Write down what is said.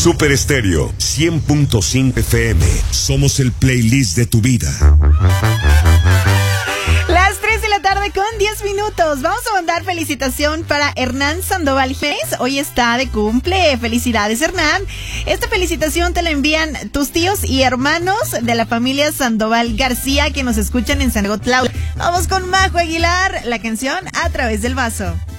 Super Estéreo 100.5 FM. Somos el playlist de tu vida. Las 3 de la tarde con 10 minutos. Vamos a mandar felicitación para Hernán Sandoval Jiménez. Hoy está de cumple. Felicidades, Hernán. Esta felicitación te la envían tus tíos y hermanos de la familia Sandoval García que nos escuchan en San Gotlau. Vamos con Majo Aguilar, la canción A Través del Vaso.